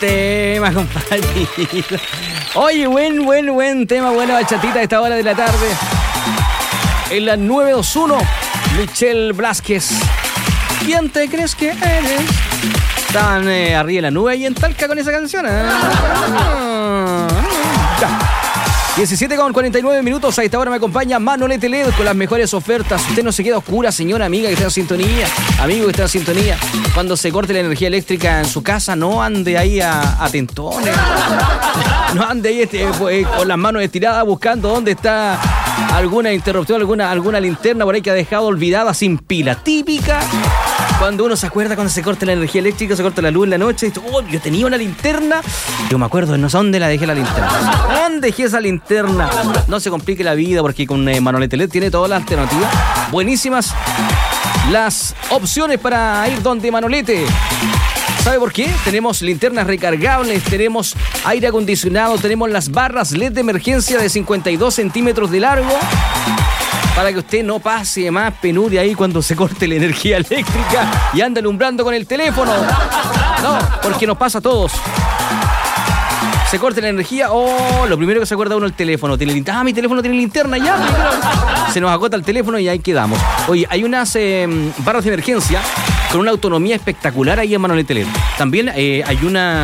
tema, compadrito. Oye, buen tema, buena bachatita a esta hora de la tarde. En la 921, Michelle Blázquez. ¿Quién te crees que eres? Estaban arriba de la nube y en Talca con esa canción. 17:49. A esta hora me acompaña Manolete LED con las mejores ofertas. Usted no se queda oscura, señora amiga que está en sintonía. Amigo que está en sintonía. Cuando se corte la energía eléctrica en su casa, no ande ahí a tentones. No ande ahí con las manos estiradas buscando dónde está alguna interrupción, alguna linterna por ahí que ha dejado olvidada sin pila. Típica cuando uno se acuerda cuando se corta la energía eléctrica, se corta la luz en la noche. Y dice, oh, yo tenía una linterna. Yo me acuerdo, no sé dónde la dejé la linterna. ¿Dónde dejé esa linterna? No se complique la vida porque con Manolete LED tiene todas las alternativas. Buenísimas las opciones para ir donde Manolete. ¿Sabe por qué? Tenemos linternas recargables, tenemos aire acondicionado, tenemos las barras LED de emergencia de 52 centímetros de largo para que usted no pase más penuria ahí cuando se corte la energía eléctrica y ande alumbrando con el teléfono. No, porque nos pasa a todos. Se corta la energía, lo primero que se acuerda uno el teléfono. Mi teléfono tiene linterna ya. Se nos agota el teléfono y ahí quedamos. Oye, hay unas barras de emergencia con una autonomía espectacular ahí en Manolete LED. También hay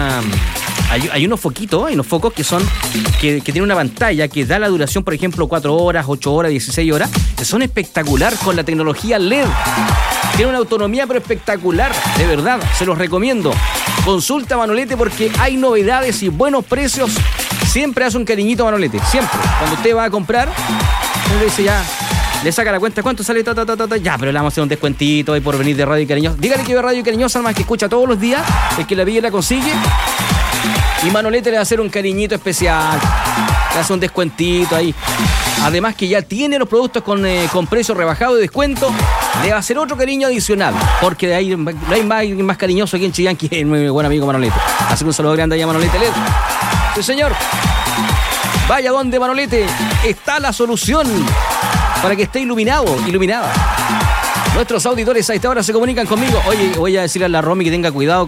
unos foquitos, hay unos focos que tienen una pantalla que da la duración, por ejemplo, 4 horas, 8 horas, 16 horas, que son espectacular con la tecnología LED. Tiene una autonomía pero espectacular, de verdad, se los recomiendo. Consulta Manolete porque hay novedades y buenos precios. Siempre hace un cariñito a Manolete, siempre. Cuando usted va a comprar, le dice ya, le saca la cuenta, ¿cuánto sale? Ya, pero le vamos a hacer un descuentito ahí por venir de Radio Cariñosa. Dígale que ve Radio Cariñosa, más que escucha todos los días, el que la pide la consigue. Y Manolete le va a hacer un cariñito especial. Le hace un descuentito ahí. Además que ya tiene los productos con precio rebajado de descuento. Le va a hacer otro cariño adicional. Porque de ahí no hay más cariñoso aquí en Chillán que mi buen amigo Manolete. Así que un saludo grande allá a Manolete LED. Sí, señor. Vaya donde Manolete está la solución para que esté iluminado, iluminada. Nuestros auditores a esta hora se comunican conmigo. Oye, voy a decirle a la Romy que tenga cuidado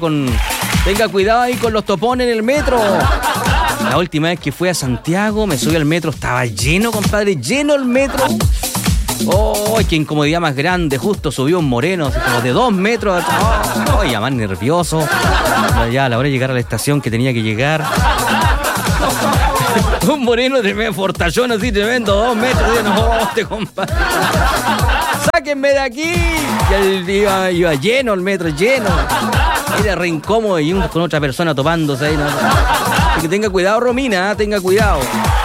ahí con los topones en el metro. La última vez que fui a Santiago, me subí al metro, estaba lleno, compadre, lleno el metro. ¡Oh, qué incomodidad más grande! Justo subió un moreno, como de 2 metros. ¡Oh, ya más nervioso! Ya a la hora de llegar a la estación que tenía que llegar. Un moreno tremendo, fortachón así, tremendo, 2 metros. No, compadre. ¡Sáquenme de aquí! Y iba lleno el metro, lleno. Era re incómodo y uno con otra persona topándose ahí, ¿no? Así que tenga cuidado, Romina, tenga cuidado.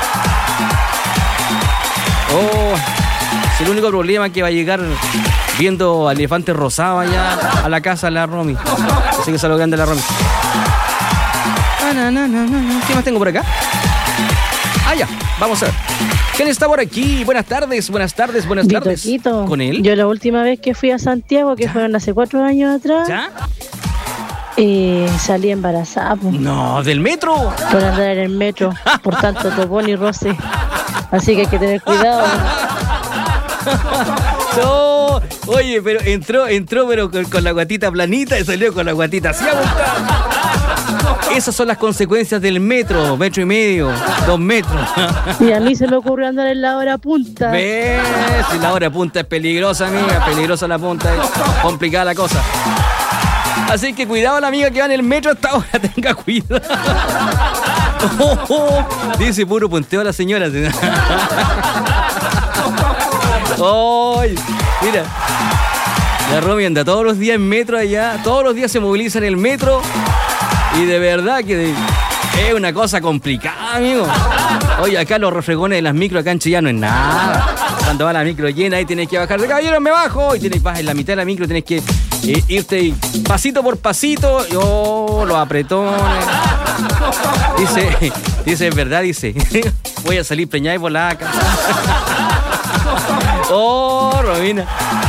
Es el único problema es que va a llegar viendo al elefante rosado allá a la casa de la Romy. Así que saludo grande a la Romy. ¿Qué más tengo por acá? Ya, vamos a ver. ¿Quién está por aquí? Buenas tardes. Vitoquito. ¿Con él? Yo la última vez que fui a Santiago, que fueron hace 4 años atrás, ¿ya? Salí embarazada. No, ¿del metro? Por andar en el metro, por tanto topón y roce. Así que hay que tener cuidado. No, oye, pero entró pero con la guatita planita y salió con la guatita así abultada. Esas son las consecuencias del metro, 1,5 metros, 2 metros. Y a mí se me ocurrió andar en la hora punta. ¿Ves? Si la hora punta es peligrosa, amiga, peligrosa la punta, es complicada la cosa. Así que cuidado la amiga que va en el metro hasta ahora, tenga cuidado. Dice puro punteo a la señora. Mira, la Romy anda todos los días en metro allá, todos los días se moviliza en el metro y de verdad que es una cosa complicada, amigo. Oye, acá los refregones de las micro acá en Chillán no es nada. Cuando va la micro llena ahí tienes que bajar de caballero, me bajo, y vas en la mitad de la micro, tienes que irte pasito por pasito, los apretones. Dice, es verdad, dice, voy a salir preñada y polaca. Romina.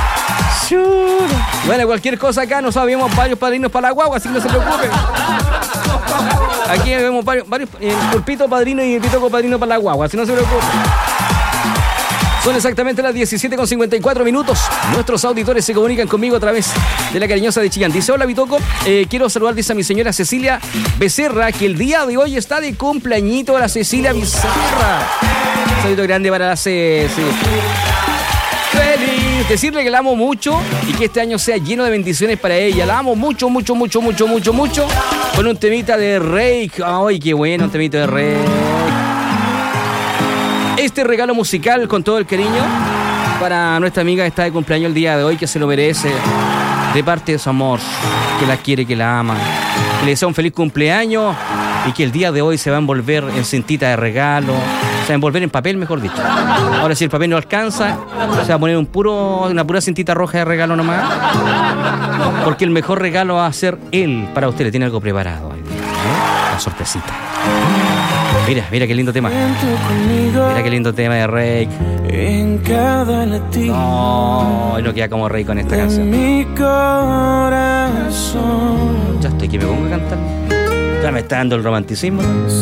Bueno, cualquier cosa acá, nos sabemos varios padrinos para la guagua, así que no se preocupen. Aquí vemos varios el pulpito padrino y el pitoco padrino para la guagua, así no se preocupen. Son exactamente las 17:54 minutos. Nuestros auditores se comunican conmigo a través de la cariñosa de Chillán. Dice, hola Bitoco, quiero saludar, dice a mi señora Cecilia Becerra, que el día de hoy está de cumpleañito la Cecilia Becerra. Un saludito grande para la Ceci. Feliz. Decirle que la amo mucho y que este año sea lleno de bendiciones para ella. La amo mucho, mucho, mucho, mucho, mucho, mucho. Con un temita de Rake. Ay, qué bueno, un temita de Rake. Este regalo musical con todo el cariño para nuestra amiga que está de cumpleaños el día de hoy, que se lo merece, de parte de su amor, que la quiere, que la ama, que le desea un feliz cumpleaños y que el día de hoy se va a envolver en cintita de regalo, se va a envolver en papel, mejor dicho. Ahora, si el papel no alcanza, se va a poner una pura cintita roja de regalo nomás, porque el mejor regalo va a ser él para usted. Le tiene algo preparado, una sorpresita. Mira qué lindo tema. Mira qué lindo tema de Rake. No queda como Rake con esta canción. Ya estoy que me pongo a cantar. Ya me está dando el romanticismo.